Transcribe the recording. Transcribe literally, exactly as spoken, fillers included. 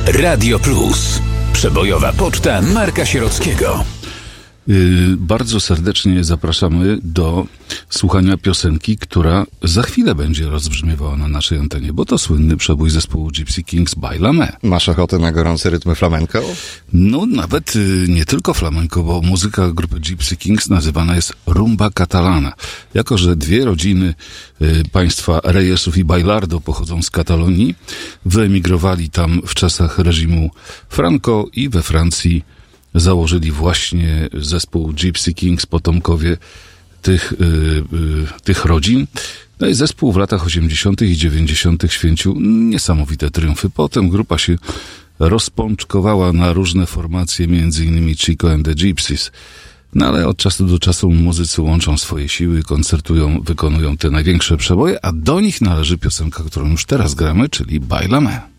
Radio Plus. Przebojowa poczta Marka Sierockiego. Yy, bardzo serdecznie zapraszamy do słuchania piosenki, która za chwilę będzie rozbrzmiewała na naszej antenie, bo to słynny przebój zespołu Gypsy Kings Baila Me. Masz ochotę na gorące rytmy flamenco? No, nawet yy, nie tylko flamenco, bo muzyka grupy Gypsy Kings nazywana jest rumba catalana. Jako że dwie rodziny yy, państwa Reyesów i Bailardo pochodzą z Katalonii, wyemigrowali tam w czasach reżimu Franco i we Francji założyli właśnie zespół Gypsy Kings, potomkowie tych, yy, yy, tych rodzin. No i zespół w latach osiemdziesiątych i dziewięćdziesiątych święcił niesamowite triumfy. Potem grupa się rozpączkowała na różne formacje, między innymi Chico and the Gypsies. No ale od czasu do czasu muzycy łączą swoje siły, koncertują, wykonują te największe przeboje, a do nich należy piosenka, którą już teraz gramy, czyli Baila Me.